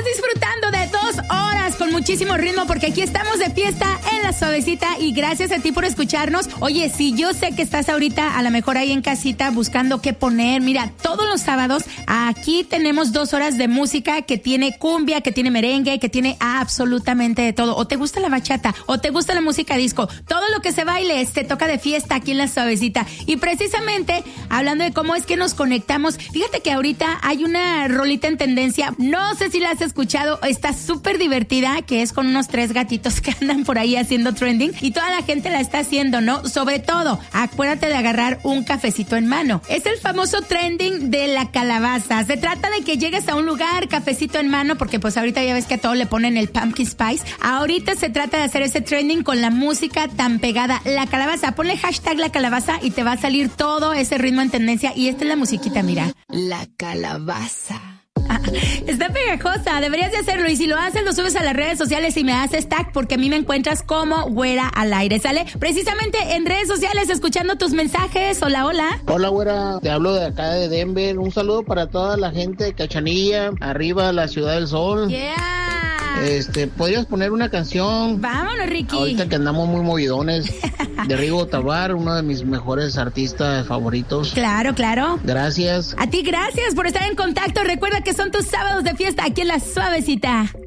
Estás disfrutando de 2 horas con muchísimo ritmo porque aquí estamos de fiesta en La Suavecita y gracias a ti por escucharnos. Oye, si yo sé que estás ahorita a lo mejor ahí en casita buscando qué poner, mira, todos los sábados aquí tenemos 2 horas de música que tiene cumbia, que tiene merengue, que tiene absolutamente de todo. O te gusta la bachata, o te gusta la música disco, todo lo que se baile se toca de fiesta aquí en La Suavecita. Y precisamente hablando de cómo es que nos conectamos, fíjate que ahorita hay una rolita en tendencia, no sé si la has escuchado, está súper divertida, que es con unos 3 gatitos que andan por ahí haciendo trending y toda la gente la está haciendo, ¿no? Sobre todo, acuérdate de agarrar un cafecito en mano. Es el famoso trending de la calabaza. Se trata de que llegues a un lugar, cafecito en mano, porque pues ahorita ya ves que a todo le ponen el pumpkin spice. Ahorita se trata de hacer ese trending con la música tan pegada. La calabaza, ponle hashtag la calabaza y te va a salir todo ese ritmo en tendencia. Y esta es la musiquita, mira. La calabaza. Está pegajosa, deberías de hacerlo y si lo haces lo subes a las redes sociales y me haces tag porque a mí me encuentras como Güera al Aire, ¿sale? Precisamente en redes sociales escuchando tus mensajes. Hola, hola. Hola, Güera, te hablo de acá de Denver. Un saludo para toda la gente de Cachanilla, arriba la Ciudad del Sol. Yeah. ¿Podrías poner una canción? Vámonos, Ricky. Ahorita que andamos muy movidones. De Rigo Tobar, uno de mis mejores artistas favoritos. Claro, claro. Gracias. A ti gracias por estar en contacto. Recuerda que son tus sábados de fiesta aquí en La Suavecita.